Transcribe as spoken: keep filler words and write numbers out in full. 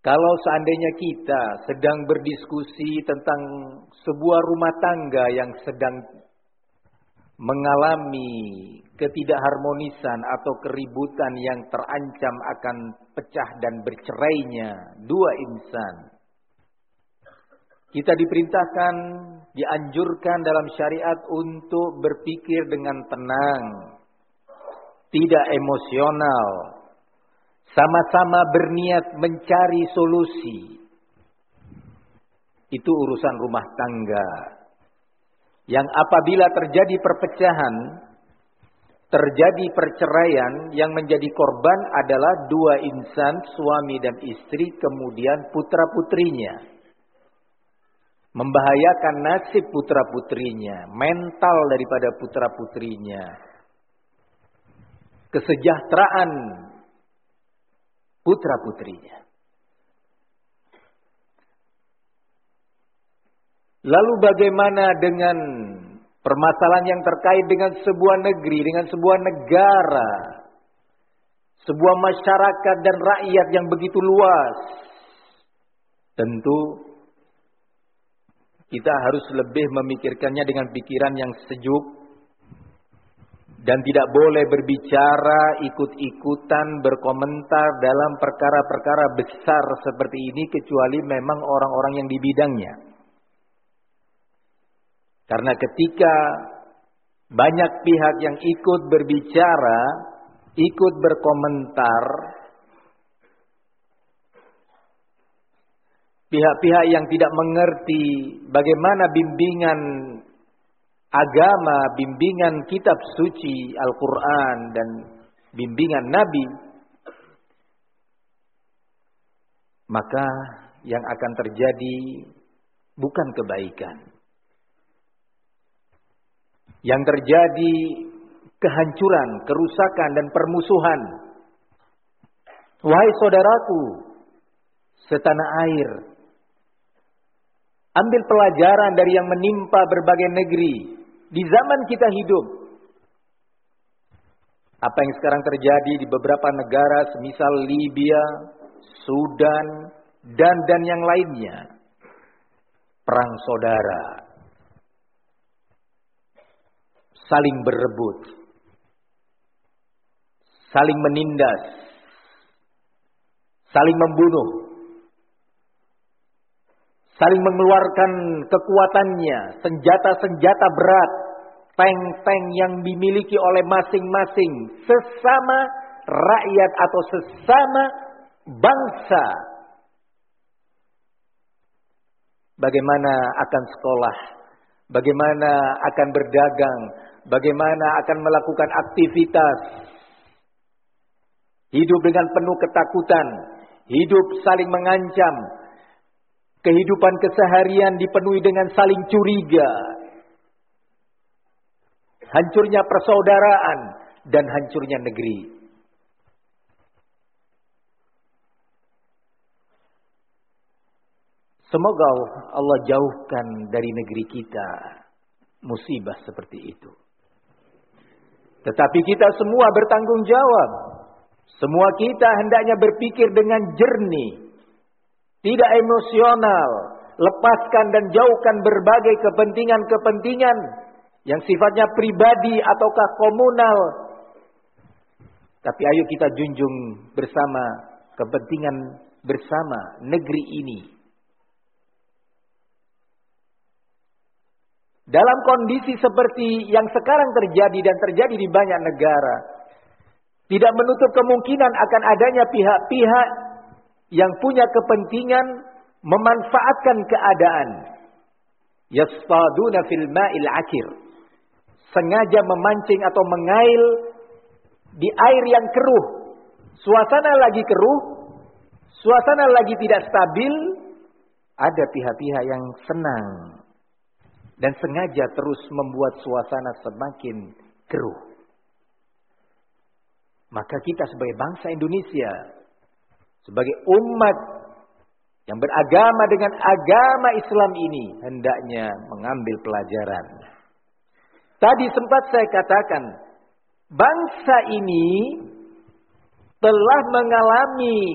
Kalau seandainya kita sedang berdiskusi tentang sebuah rumah tangga yang sedang mengalami ketidakharmonisan atau keributan yang terancam akan pecah dan bercerainya dua insan, kita diperintahkan, dianjurkan dalam syariat untuk berpikir dengan tenang, tidak emosional, sama-sama berniat mencari solusi. Itu urusan rumah tangga. Yang apabila terjadi perpecahan, terjadi perceraian, yang menjadi korban adalah dua insan, suami dan istri, kemudian putra-putrinya. Membahayakan nasib putra-putrinya, mental daripada putra-putrinya, kesejahteraan putra-putrinya. Lalu bagaimana dengan permasalahan yang terkait dengan sebuah negeri, dengan sebuah negara, sebuah masyarakat dan rakyat yang begitu luas? Tentu kita harus lebih memikirkannya dengan pikiran yang sejuk dan tidak boleh berbicara ikut-ikutan berkomentar dalam perkara-perkara besar seperti ini kecuali memang orang-orang yang di bidangnya. Karena ketika banyak pihak yang ikut berbicara, ikut berkomentar, pihak-pihak yang tidak mengerti bagaimana bimbingan agama, bimbingan kitab suci Al-Quran dan bimbingan Nabi, maka yang akan terjadi bukan kebaikan. Yang terjadi kehancuran, kerusakan dan permusuhan. Wahai saudaraku setanah air, ambil pelajaran dari yang menimpa berbagai negeri di zaman kita hidup. Apa yang sekarang terjadi di beberapa negara semisal Libya, Sudan, dan dan yang lainnya. Perang saudara. Saling berebut. Saling menindas. Saling membunuh. Saling mengeluarkan kekuatannya, senjata-senjata berat, tank-tank yang dimiliki oleh masing-masing sesama rakyat atau sesama bangsa. Bagaimana akan sekolah, bagaimana akan berdagang, bagaimana akan melakukan aktivitas. Hidup dengan penuh ketakutan, hidup saling mengancam. Kehidupan keseharian dipenuhi dengan saling curiga. Hancurnya persaudaraan dan hancurnya negeri. Semoga Allah jauhkan dari negeri kita musibah seperti itu. Tetapi kita semua bertanggung jawab. Semua kita hendaknya berpikir dengan jernih. Tidak emosional, lepaskan dan jauhkan berbagai kepentingan-kepentingan yang sifatnya pribadi ataukah komunal. Tapi ayo kita junjung bersama kepentingan bersama negeri ini. Dalam kondisi seperti yang sekarang terjadi dan terjadi di banyak negara, tidak menutup kemungkinan akan adanya pihak-pihak yang punya kepentingan memanfaatkan keadaan. Yasfaduna fil ma'il akir. Sengaja memancing atau mengail di air yang keruh. Suasana lagi keruh, suasana lagi tidak stabil, ada pihak-pihak yang senang dan sengaja terus membuat suasana semakin keruh. Maka kita sebagai bangsa Indonesia, sebagai umat yang beragama dengan agama Islam ini, hendaknya mengambil pelajaran. Tadi sempat saya katakan, bangsa ini telah mengalami